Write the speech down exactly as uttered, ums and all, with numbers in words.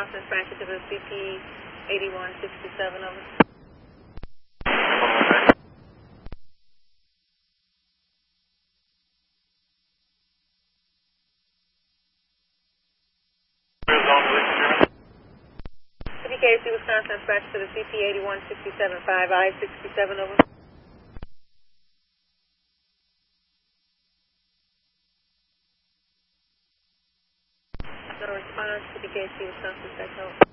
Wisconsin, dispatch to the C P eighty-one sixty-seven, over. C P K C Wisconsin, dispatch to the C P eighty-one sixty-seven, five I sixty-seven, over. No response, C P K C Wisconsin, dispatch, over.